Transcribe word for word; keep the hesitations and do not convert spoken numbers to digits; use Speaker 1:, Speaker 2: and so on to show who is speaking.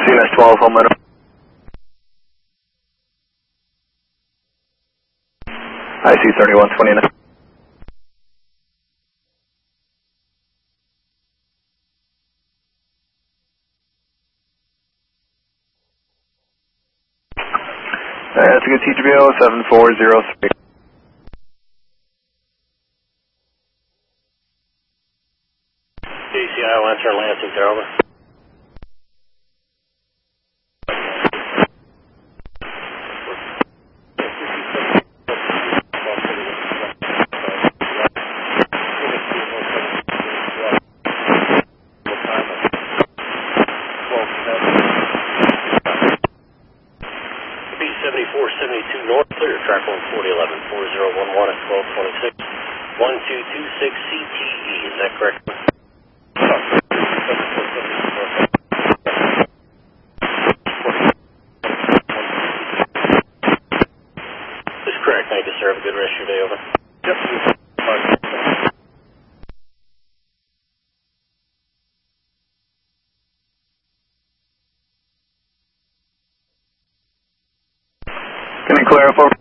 Speaker 1: C N S twelve, home minute. I C thirty-one twenty-nine. That's a good T G B O seven four zero three.
Speaker 2: D C I will enter Lansing, there, over. B seventy-four seventy-two north, clear, track one forty eleven, four zero one one at twelve twenty-six, one two two six C T E, is that correct? That's correct, thank you, sir. Have a good rest of your day, over. Yep.
Speaker 1: Can you clarify?